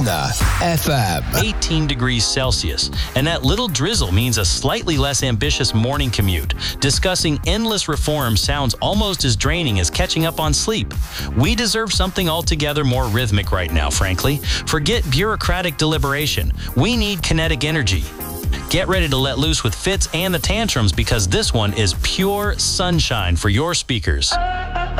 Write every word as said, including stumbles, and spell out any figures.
F M. eighteen degrees Celsius. And that little drizzle means a slightly less ambitious morning commute. Discussing endless reform sounds almost as draining as catching up on sleep. We deserve something altogether more rhythmic right now, frankly. Forget bureaucratic deliberation. We need kinetic energy. Get ready to let loose with Fitz and the Tantrums, because this one is pure sunshine for your speakers.